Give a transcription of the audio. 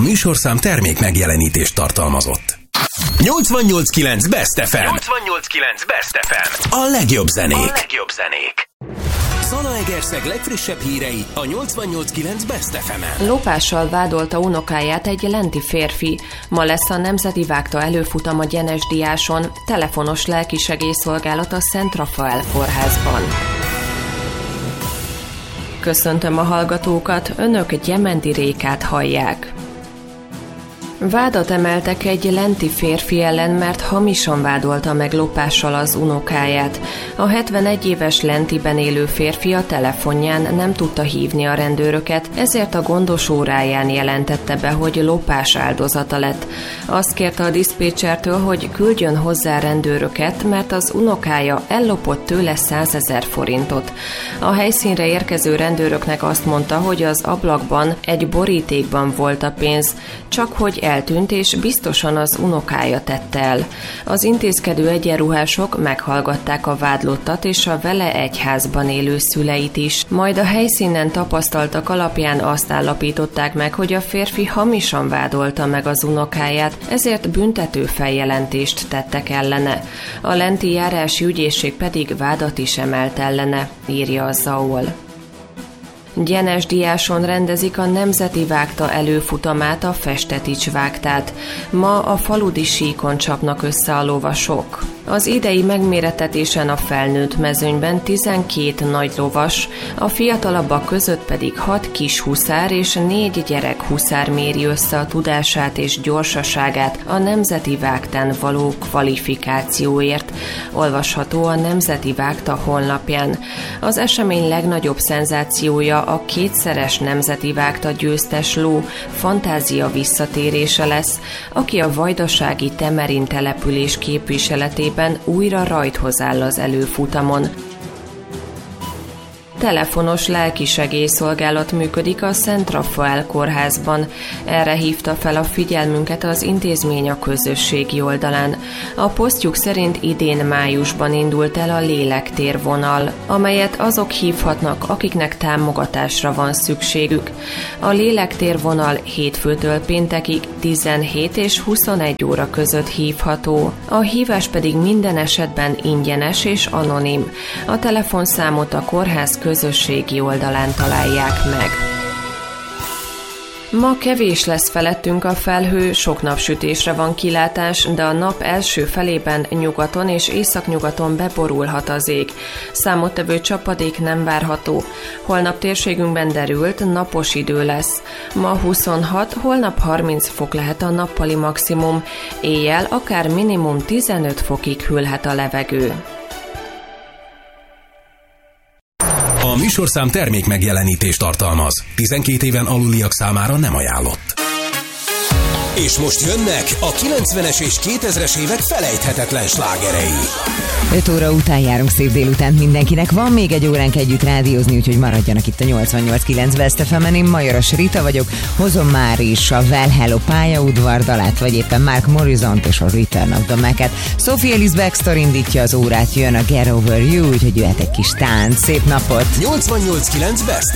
műsorszám termék megjelenítést tartalmazott. 88.9 Best FM. 88.9 Best FM. A legjobb zenék. Zalaegerszeg legfrissebb hírei a 88.9 Best FM-en. Lopással vádolta unokáját egy lenti férfi. Ma lesz a Nemzeti Vágta előfutam a Gyenes-Diáson, telefonos lelkisegélyszolgálat a Szent Rafael kórházban. Köszöntöm a hallgatókat, önök Gyementi Rékát hallják. Vádat emeltek egy lenti férfi ellen, mert hamisan vádolta meg lopással az unokáját. A 71 éves Lentiben élő férfi a telefonján nem tudta hívni a rendőröket, ezért a gondos óráján jelentette be, hogy lopás áldozata lett. Azt kérte a diszpécsertől, hogy küldjön hozzá rendőröket, mert az unokája ellopott tőle 100 000 forintot. A helyszínre érkező rendőröknek azt mondta, hogy az ablakban, egy borítékban volt a pénz, csak hogy eltűnt, és biztosan az unokája tette el. Az intézkedő egyenruhások meghallgatták a vádlottat és a vele egy házban élő szüleit is. Majd a helyszínen tapasztaltak alapján azt állapították meg, hogy a férfi hamisan vádolta meg az unokáját, ezért büntető feljelentést tettek ellene. A lenti járási ügyészség pedig vádat is emelt ellene, írja a ZAOL. Gyenes-Diáson rendezik a Nemzeti Vágta előfutamát, a Festetics vágtát. Ma a faludi síkon csapnak össze a lovasok. Az idei megméretetésen a felnőtt mezőnyben 12 nagy lovas, a fiatalabbak között pedig 6 kis huszár és 4 gyerek huszár méri össze a tudását és gyorsaságát a Nemzeti Vágtán való kvalifikációért. Olvasható a Nemzeti Vágta honlapján. Az esemény legnagyobb szenzációja a kétszeres Nemzeti Vágta győztes ló Fantázia visszatérése lesz, aki a vajdasági Temerin település képviseletében újra rajthoz áll az előfutamon. Telefonos lelkisegélyszolgálat működik a Szent Rafael kórházban. Erre hívta fel a figyelmünket az intézmény a közösségi oldalán. A posztjuk szerint idén májusban indult el a lélektérvonal, amelyet azok hívhatnak, akiknek támogatásra van szükségük. A lélektérvonal hétfőtől péntekig 17 és 21 óra között hívható. A hívás pedig minden esetben ingyenes és anonim. A telefonszámot a kórház közösségi oldalán találják meg. Ma kevés lesz felettünk a felhő, sok napsütésre van kilátás, de a nap első felében nyugaton és északnyugaton beborulhat az ég. Számottevő csapadék nem várható. Holnap térségünkben derült, napos idő lesz. Ma 26, holnap 30 fok lehet a nappali maximum. Éjjel akár minimum 15 fokig hűlhet a levegő. A műsorszám termék megjelenítést tartalmaz. 12 éven aluliak számára nem ajánlott. És most jönnek a 90-es és 2000-es évek felejthetetlen slágerei. 5 óra után járunk, szép délután mindenkinek. Van még egy óránk együtt rádiózni, úgyhogy maradjanak itt a 88.9 Best FM-en. Én Majoras Rita vagyok. Hozom már is a Well Hello pályaudvar dalát, vagy éppen Mark Morrisont és a Return of the Mac-et. Sophie Ellis Bextor indítja az órát, jön a Get Over You, úgyhogy jöhet egy kis tánc. Szép napot! 88.9 Best